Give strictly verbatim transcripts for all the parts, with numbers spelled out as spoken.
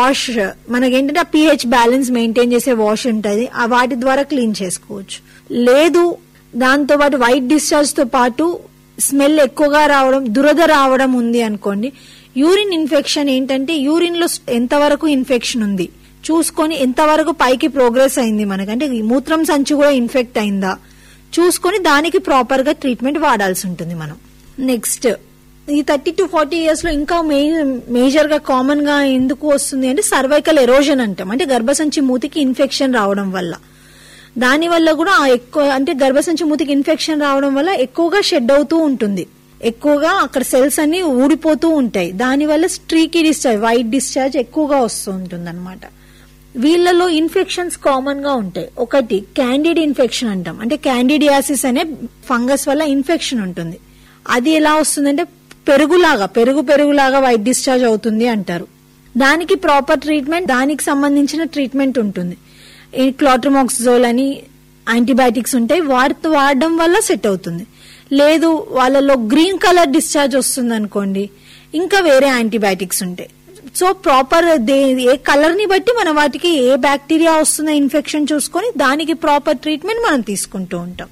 Wash మనకేంటంటే ఆ pH balance maintain చేసే వాష్ ఉంటుంది, ఆ వాటి ద్వారా క్లీన్ చేసుకోవచ్చు. లేదు దాంతో పాటు వైట్ డిశ్చార్జ్ తో పాటు స్మెల్ ఎక్కువగా రావడం, దురద రావడం ఉంది అనుకోండి, యూరిన్ ఇన్ఫెక్షన్ ఏంటంటే యూరిన్ లో ఎంతవరకు ఇన్ఫెక్షన్ ఉంది చూసుకొని, ఎంతవరకు పైకి ప్రోగ్రెస్ అయింది మనకంటే మూత్రం సంచి కూడా ఇన్ఫెక్ట్ అయిందా చూసుకొని దానికి ప్రాపర్ గా ట్రీట్మెంట్ వాడాల్సి ఉంటుంది మనం. నెక్స్ట్ ఈ థర్టీ టు ఫార్టీ ఇయర్స్ లో ఇంకా మేజర్ గా కామన్ గా ఎందుకు వస్తుంది అంటే సర్వైకల్ ఎరోజన్ అంటాం. అంటే గర్భసంచి మూతికి ఇన్ఫెక్షన్ రావడం వల్ల, దాని వల్ల కూడా ఎక్కువ అంటే గర్భసంచి మూతికి ఇన్ఫెక్షన్ రావడం వల్ల ఎక్కువగా షెడ్ అవుతూ ఉంటుంది, ఎక్కువగా అక్కడ సెల్స్ అన్ని ఊడిపోతూ ఉంటాయి, దానివల్ల స్ట్రీకీ డిశ్చార్జ్ వైట్ డిశ్చార్జ్ ఎక్కువగా వస్తూ ఉంటుంది అనమాట. వీళ్ళలో ఇన్ఫెక్షన్స్ కామన్ గా ఉంటాయి. ఒకటి క్యాండిడ్ ఇన్ఫెక్షన్ అంటాం, అంటే క్యాండిడియాసిస్ అనే ఫంగస్ వల్ల ఇన్ఫెక్షన్ ఉంటుంది. అది ఎలా వస్తుందంటే పెరుగులాగా పెరుగు పెరుగులాగా వైట్ డిశ్చార్జ్ అవుతుంది అంటారు. దానికి ప్రాపర్ ట్రీట్మెంట్, దానికి సంబంధించిన ట్రీట్మెంట్ ఉంటుంది. క్లోట్రిమాక్సిజోల్ అని యాంటీబయాటిక్స్ ఉంటాయి, వాటితో వాడడం వల్ల సెట్ అవుతుంది. లేదు వాళ్ళలో గ్రీన్ కలర్ డిశ్చార్జ్ వస్తుంది అనుకోండి, ఇంకా వేరే యాంటీబయాటిక్స్ ఉంటాయి. సో ప్రాపర్ ఏ కలర్ ని బట్టి మనం వాటికి ఏ బ్యాక్టీరియా వస్తుందో ఇన్ఫెక్షన్ చూసుకొని దానికి ప్రాపర్ ట్రీట్మెంట్ మనం తీసుకుంటూ ఉంటాం.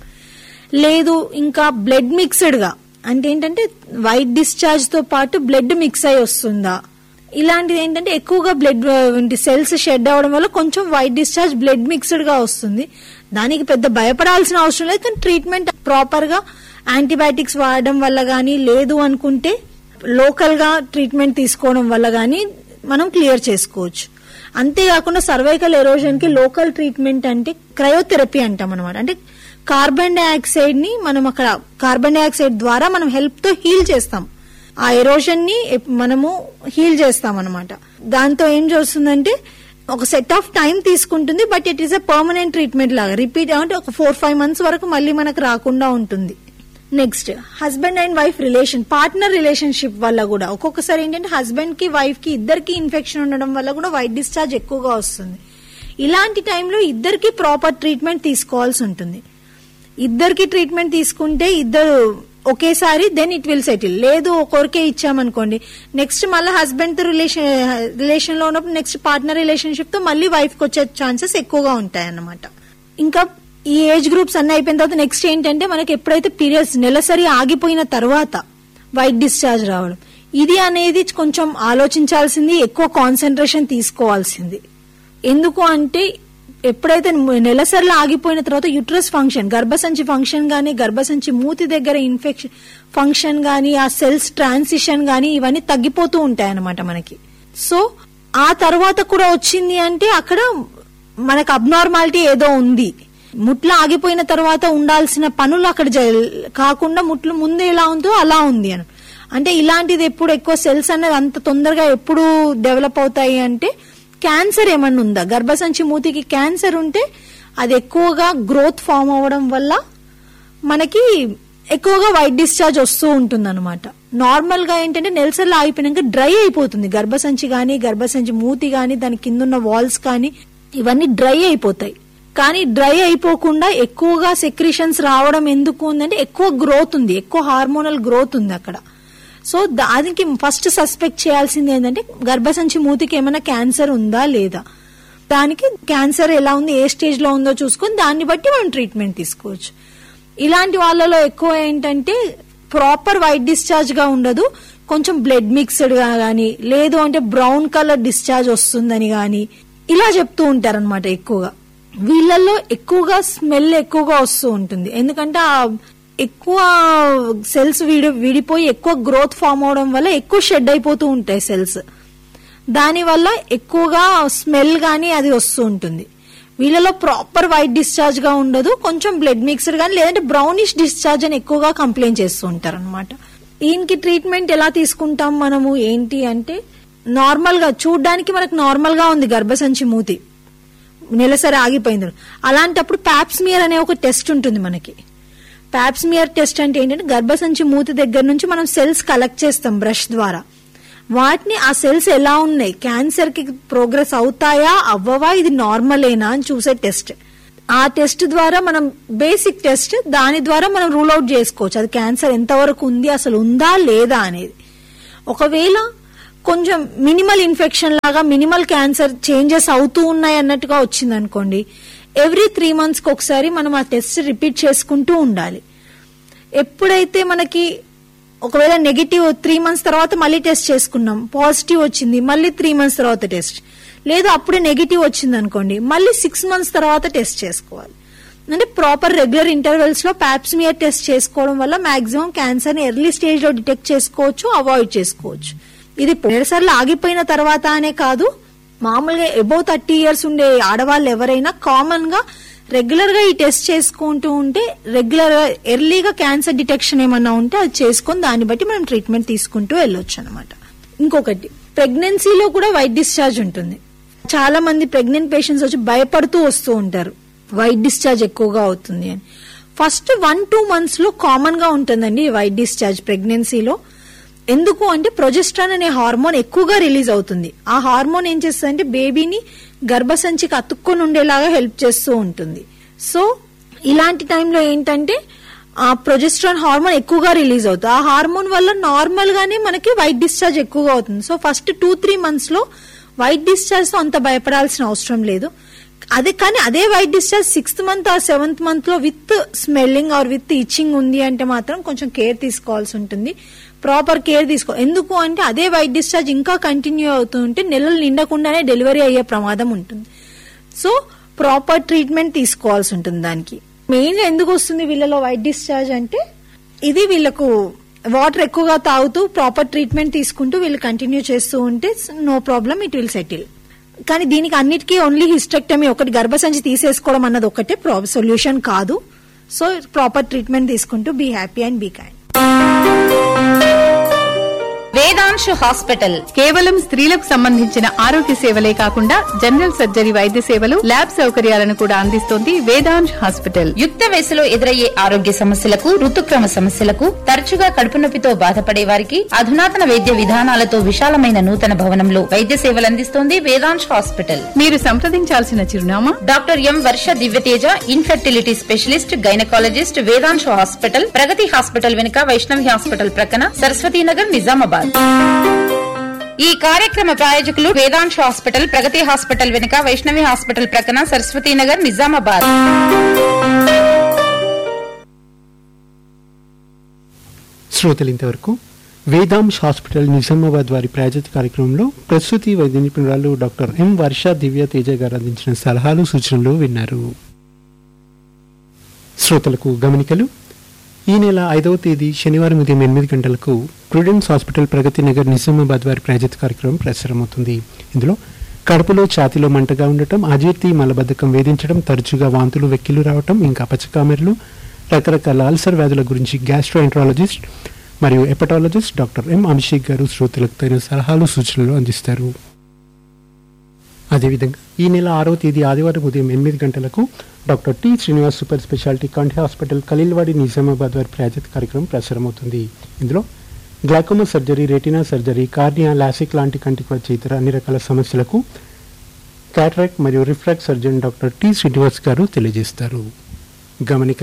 లేదు ఇంకా బ్లడ్ మిక్స్డ్ గా అంటే ఏంటంటే వైట్ డిశ్చార్జ్ తో పాటు బ్లడ్ మిక్స్ అయి వస్తుందా, ఇలాంటిది ఏంటంటే ఎక్కువగా బ్లడ్ సెల్స్ షెడ్ అవడం వల్ల కొంచెం వైట్ డిశ్చార్జ్ బ్లడ్ మిక్స్డ్ గా వస్తుంది. దానికి పెద్ద భయపడాల్సిన అవసరం లేదు, కానీ ట్రీట్మెంట్ ప్రాపర్ గా యాంటీబయాటిక్స్ వాడడం వల్ల గానీ, లేదు అనుకుంటే లోకల్ గా ట్రీట్మెంట్ తీసుకోవడం వల్ల గానీ మనం క్లియర్ చేసుకోవచ్చు. అంతేకాకుండా సర్వైకల్ ఎరోజన్ కి లోకల్ ట్రీట్మెంట్ అంటే క్రయోథెరపీ అంటాం అనమాట. అంటే కార్బన్ డైఆక్సైడ్ ని మనం అక్కడ కార్బన్ డైఆక్సైడ్ ద్వారా మనం హెల్ప్ తో హీల్ చేస్తాం, ఆ ఎరోజన్ ని మనము హీల్ చేస్తాం అనమాట. దాంతో ఏం చేస్తుందంటే ఒక సెట్ ఆఫ్ టైం తీసుకుంటుంది, but it is a permanent treatment లాగా రిపీట్ అంటే ఒక ఫోర్ ఫైవ్ మంత్స్ వరకు మళ్ళీ మనకు రాకుండా ఉంటుంది. Next husband and wife relation, partner relationship వల్ల కూడా ఒక్కొక్కసారి ఏంటంటే హస్బెండ్ కి వైఫ్ కి ఇద్దరికి ఇన్ఫెక్షన్ ఉండడం వల్ల కూడా వైట్ డిశ్చార్జ్ ఎక్కువగా వస్తుంది. ఇలాంటి టైంలో ఇద్దరికి ప్రాపర్ ట్రీట్మెంట్ తీసుకోవాల్సి ఉంటుంది. ఇద్దరికి ట్రీట్మెంట్ తీసుకుంటే ఇద్దరు ఒకేసారి దెన్ ఇట్ విల్ సెటిల్. లేదు ఒకరికే ఇచ్చామనుకోండి, నెక్స్ట్ మళ్ళీ హస్బెండ్ తో రిలేషన్ రిలేషన్ లో ఉన్నప్పుడు నెక్స్ట్ పార్ట్నర్ రిలేషన్షిప్ తో మళ్ళీ వైఫ్ కి వచ్చే ఛాన్సెస్ ఎక్కువగా ఉంటాయి అన్నమాట. ఇంకా ఈ ఏజ్ గ్రూప్స్ అన్ని అయిపోయిన తర్వాత నెక్స్ట్ ఏంటంటే మనకి ఎప్పుడైతే పీరియడ్స్ నెలసరి ఆగిపోయిన తర్వాత వైట్ డిశ్చార్జ్ రావడం, ఇది అనేది కొంచెం ఆలోచించాల్సింది, ఎక్కువ కాన్సన్ట్రేషన్ తీసుకోవాల్సింది. ఎందుకు అంటే ఎప్పుడైతే నెలసరిలో ఆగిపోయిన తర్వాత యుట్రస్ ఫంక్షన్, గర్భసంచి ఫంక్షన్ గానీ, గర్భసంచి మూతి దగ్గర ఇన్ఫెక్షన్ ఫంక్షన్ గానీ, ఆ సెల్స్ ట్రాన్సిషన్ గానీ ఇవన్నీ తగ్గిపోతూ ఉంటాయి అన్నమాట మనకి. సో ఆ తర్వాత కూడా వచ్చింది అంటే అక్కడ మనకు అబ్నార్మాలిటీ ఏదో ఉంది. ముట్లు ఆగిపోయిన తర్వాత ఉండాల్సిన పనులు అక్కడ కాకుండా ముట్లు ముందు ఎలా ఉందో అలా ఉంది అని. అంటే ఇలాంటిది ఎప్పుడు ఎక్కువ సెల్స్ అనేది అంత తొందరగా ఎప్పుడు డెవలప్ అవుతాయి అంటే క్యాన్సర్ ఏమన్నా ఉందా, గర్భసంచి మూతికి క్యాన్సర్ ఉంటే అది ఎక్కువగా గ్రోత్ ఫామ్ అవ్వడం వల్ల మనకి ఎక్కువగా వైట్ డిశ్చార్జ్ వస్తూ ఉంటుంది అనమాట. నార్మల్ గా ఏంటంటే నెలసరిలో ఆగిపోయినాక డ్రై అయిపోతుంది గర్భసంచి గానీ, గర్భసంచి మూతి గానీ, దాని కింద ఉన్న వాల్స్ కానీ ఇవన్నీ డ్రై అయిపోతాయి. కానీ డ్రై అయిపోకుండా ఎక్కువగా సెక్రిషన్స్ రావడం ఎందుకు ఉందంటే ఎక్కువ గ్రోత్ ఉంది, ఎక్కువ హార్మోనల్ గ్రోత్ ఉంది అక్కడ. సో దానికి ఫస్ట్ సస్పెక్ట్ చేయాల్సింది ఏంటంటే గర్భసంచి మూతికి ఏమైనా క్యాన్సర్ ఉందా లేదా, దానికి క్యాన్సర్ ఎలా ఉంది, ఏ స్టేజ్ లో ఉందో చూసుకొని దాన్ని బట్టి మనం ట్రీట్మెంట్ తీసుకోవచ్చు. ఇలాంటి వాళ్ళలో ఎక్కువ ఏంటంటే ప్రాపర్ వైట్ డిశ్చార్జ్ గా ఉండదు, కొంచెం బ్లడ్ మిక్స్డ్ గా గానీ, లేదు అంటే బ్రౌన్ కలర్ డిశ్చార్జ్ వస్తుందని గానీ ఇలా చెప్తూ ఉంటారనమాట. ఎక్కువగా వీళ్ళల్లో ఎక్కువగా స్మెల్ ఎక్కువగా వస్తూ ఉంటుంది, ఎందుకంటే ఆ ఎక్కువ సెల్స్ విడి విడిపోయి ఎక్కువ గ్రోత్ ఫామ్ అవడం వల్ల ఎక్కువ షెడ్ అయిపోతూ ఉంటాయి సెల్స్, దాని వల్ల ఎక్కువగా స్మెల్ గానీ అది వస్తూ ఉంటుంది. వీళ్ళలో ప్రాపర్ వైట్ డిశ్చార్జ్ గా ఉండదు, కొంచెం బ్లడ్ మిక్స్డ్ గానీ లేదంటే బ్రౌనిష్ డిశ్చార్జ్ అని ఎక్కువగా కంప్లైంట్ చేస్తూ ఉంటారు అనమాట. దీనికి ట్రీట్మెంట్ ఎలా తీసుకుంటాం మనము ఏంటి అంటే, నార్మల్ గా చూడ్డానికి మనకు నార్మల్ గా ఉంది గర్భసంచి మూతి, నెలసరి ఆగిపోయింది, అలాంటప్పుడు ప్యాప్స్మియర్ అనే ఒక టెస్ట్ ఉంటుంది మనకి. ప్యాప్స్మియర్ టెస్ట్ అంటే ఏంటంటే గర్భసంచి మూతి దగ్గర నుంచి మనం సెల్స్ కలెక్ట్ చేస్తాం బ్రష్ ద్వారా, వాటిని ఆ సెల్స్ ఎలా ఉన్నాయి, క్యాన్సర్ కి ప్రోగ్రెస్ అవుతాయా అవ్వవా, ఇది నార్మలేనా అని చూసే టెస్ట్. ఆ టెస్ట్ ద్వారా మనం బేసిక్ టెస్ట్, దాని ద్వారా మనం రూల్ అవుట్ చేసుకోవచ్చు అది క్యాన్సర్ ఎంతవరకు ఉంది, అసలు ఉందా లేదా అనేది. ఒకవేళ కొంచెం మినిమల్ ఇన్ఫెక్షన్ లాగా మినిమల్ క్యాన్సర్ చేంజెస్ అవుతూ ఉన్నాయి అన్నట్టుగా వచ్చింది అనుకోండి, ఎవ్రీ త్రీ మంత్స్ కి ఒకసారి మనం ఆ టెస్ట్ రిపీట్ చేసుకుంటూ ఉండాలి. ఎప్పుడైతే మనకి ఒకవేళ నెగిటివ్ త్రీ మంత్స్ తర్వాత మళ్ళీ టెస్ట్ చేసుకున్నాం, పాజిటివ్ వచ్చింది, మళ్ళీ త్రీ మంత్స్ తర్వాత టెస్ట్, లేదు అప్పుడే నెగిటివ్ వచ్చింది అనుకోండి, మళ్ళీ సిక్స్ మంత్స్ తర్వాత టెస్ట్ చేసుకోవాలి. అంటే ప్రాపర్ రెగ్యులర్ ఇంటర్వెల్స్ లో పాప్స్మియర్ టెస్ట్ చేసుకోవడం వల్ల మాక్సిమం క్యాన్సర్ ని ఎర్లీ స్టేజ్ లో డిటెక్ట్ చేసుకోవచ్చు, అవాయిడ్ చేసుకోవచ్చు. ఇది సార్లు ఆగిపోయిన తర్వాత అనే కాదు, మామూలుగా అబౌవ్ థర్టీ ఇయర్స్ ఉండే ఆడవాళ్ళు ఎవరైనా కామన్ గా రెగ్యులర్ గా ఈ టెస్ట్ చేసుకుంటూ ఉంటే రెగ్యులర్ గా ఎర్లీగా క్యాన్సర్ డిటెక్షన్ ఏమన్నా ఉంటే అది చేసుకుని దాన్ని బట్టి మనం ట్రీట్మెంట్ తీసుకుంటూ వెళ్ళొచ్చు అనమాట. ఇంకొకటి, ప్రెగ్నెన్సీలో కూడా వైట్ డిశ్చార్జ్ ఉంటుంది. చాలా మంది ప్రెగ్నెంట్ పేషెంట్స్ వచ్చి భయపడుతూ వస్తూ ఉంటారు, వైట్ డిశ్చార్జ్ ఎక్కువగా అవుతుంది అని. ఫస్ట్ వన్ టూ మంత్స్ లో కామన్ గా ఉంటుందండి ఈ వైట్ డిశ్చార్జ్ ప్రెగ్నెన్సీలో. ఎందుకు అంటే ప్రొజెస్ట్రాన్ అనే హార్మోన్ ఎక్కువగా రిలీజ్ అవుతుంది. ఆ హార్మోన్ ఏం చేస్తుందంటే బేబీని గర్భసంచికి అతుక్కొని ఉండేలాగా హెల్ప్ చేస్తూ ఉంటుంది. సో ఇలాంటి టైంలో ఏంటంటే ఆ ప్రొజెస్ట్రాన్ హార్మోన్ ఎక్కువగా రిలీజ్ అవుతుంది. ఆ హార్మోన్ వల్ల నార్మల్ గానే మనకి వైట్ డిశ్చార్జ్ ఎక్కువగా అవుతుంది. So first two three months లో వైట్ డిశ్చార్జ్ తో అంత భయపడాల్సిన అవసరం లేదు. అదే కానీ అదే white discharge sixth month or seventh month లో with smelling are with itching ఉంది అంటే మాత్రం కొంచెం కేర్ తీసుకోవాల్సి ఉంటుంది. ప్రాపర్ కేర్ తీసుకో. ఎందుకు అంటే అదే వైట్ డిశ్చార్జ్ ఇంకా కంటిన్యూ అవుతూ ఉంటే నెలలు నిండకుండానే డెలివరీ అయ్యే ప్రమాదం ఉంటుంది. సో ప్రాపర్ ట్రీట్మెంట్ తీసుకోవాల్సి ఉంటుంది. దానికి మెయిన్ గా ఎందుకు వస్తుంది వీళ్ళలో వైట్ డిశ్చార్జ్ అంటే ఇది వీళ్ళకు వాటర్ ఎక్కువగా తాగుతూ ప్రాపర్ ట్రీట్మెంట్ తీసుకుంటూ వీళ్ళు కంటిన్యూ చేస్తూ ఉంటే no problem, it will settle. కానీ దీనికి అన్నిటికీ ఓన్లీ హిస్టెక్టమీ ఒకటి గర్భసంచి తీసేసుకోవడం అన్నది ఒకటే సొల్యూషన్ కాదు. సో ప్రాపర్ ట్రీట్మెంట్ తీసుకుంటూ be happy and be kind. Vedanshu hospital కేవలం స్త్రీలకు సంబంధించిన ఆరోగ్య సేవలే కాకుండా జనరల్ సర్జరీ వైద్య సేవలు, ల్యాబ్ సౌకర్యాలను కూడా అందిస్తోంది వేదాంశ్ హాస్పిటల్. యుక్త వయసులో ఎదురయ్యే ఆరోగ్య సమస్యలకు, ఋతుక్రమ సమస్యలకు, తరచుగా కడుపు నొప్పితో బాధపడే వారికి అధునాతన వైద్య విధానాలతో విశాలమైన నూతన భవనంలో వైద్య సేవలు అందిస్తోంది వేదాంశ్ హాస్పిటల్. మీరు సంప్రదించాల్సిన చిరునామా డాక్టర్ ఎం వర్ష Divyateja, infertility specialist, gynaecologist, Vedanshu hospital, ప్రగతి హాస్పిటల్ వెనుక, వైష్ణవి హాస్పిటల్ ప్రక్కన, సరస్వతీనగర్, నిజామాబాద్. ఈ కార్యక్రమ ప్రాయోజకులు వేదాంశు హాస్పిటల్, ప్రగతి హాస్పిటల్ వెనుక, వైష్ణవి హాస్పిటల్ ప్రక్కన, సరస్వతీనగర్, నిజామాబాద్. శ్రోతలు ఇంతవరకు వేదాంశ్ హాస్పిటల్ నిజామాబాద్ వారి ప్రాయోజిత కార్యక్రమంలో ప్రసూతి వైద్య నిపుణురాలు డాక్టర్ ఎం వర్ష దివ్య తేజ గారు అందించిన సలహాలు, సూచనలు విన్నారు. శ్రోతలకు గమనికలు. ఈ నెల ఐదవ తేదీ శనివారం ఉదయం ఎనిమిది గంటలకు ప్రుడెన్స్ హాస్పిటల్, ప్రగతి నగర్, నిజామాబాద్ వారి ప్రాయోజిత కార్యక్రమం ప్రసారమవుతుంది. ఇందులో కడుపులో, ఛాతీలో మంటగా ఉండటం, అజీర్తి, మలబద్ధకం వేధించడం, తరచుగా వాంతులు, వెక్కిలు రావటం, ఇంకా పచ్చకామెర్లు, రకరకాల అల్సర్ వ్యాధుల గురించి గ్యాస్ట్రోఎంట్రాలజిస్ట్ మరియు హెపటాలజిస్ట్ డాక్టర్ ఎం అభిషేక్ గారు శ్రోతలకు తగిన సలహాలు, సూచనలు అందిస్తారు. అదేవిధంగా ఈ నెల ఆరవ తేదీ ఆదివారం ఉదయం ఎనిమిది గంటలకు doctor T Srinivas super speciality కంటి హాస్పిటల్, ఖలీల్వాడి, నిజామాబాద్ వారి ప్రాయోజిత కార్యక్రమం ప్రసారమవుతుంది. ఇందులో glaucoma surgery, retina surgery, cornea, LASIK లాంటి కంటికి వచ్చే ఇతర అన్ని రకాల సమస్యలకు క్యాటరాక్ట్ మరియు refract surgeon doctor T Srinivas గారు తెలియజేస్తారు. గమనిక